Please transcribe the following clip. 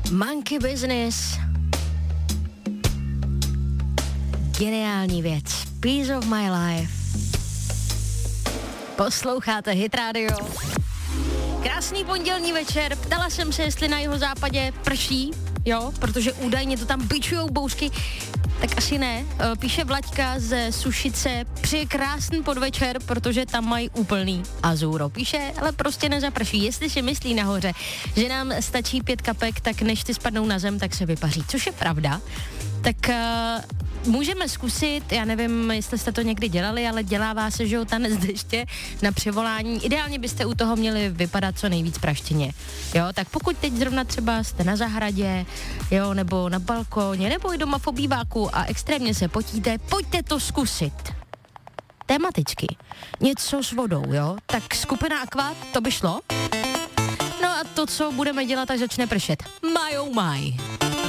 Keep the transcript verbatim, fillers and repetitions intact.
Monkey Business. Geniální věc. Piece of my life. Posloucháte Hit Radio. Krásný pondělní večer. Ptala jsem se, jestli na jeho západě prší, jo, protože údajně to tam bičujou bouřky. Tak asi ne. Píše Vlaďka ze Sušice, přeje krásný podvečer, protože tam mají úplný azúro. Píše, ale prostě nezaprší. Jestli si myslí nahoře, že nám stačí pět kapek, tak než ty spadnou na zem, tak se vypaří. Což je pravda. Tak uh, můžeme zkusit, já nevím, jestli jste to někdy dělali, ale dělává se, že jo, tanec deště na přivolání. Ideálně byste u toho měli vypadat co nejvíc praštěně. Jo, tak pokud teď zrovna třeba jste na zahradě, jo, nebo na balkóně, nebo i doma v obýváku a extrémně se potíte, pojďte to zkusit. Tematicky. Něco s vodou, jo? Tak skupina Aqua, to by šlo? No a to, co budeme dělat, až začne pršet. My oh my.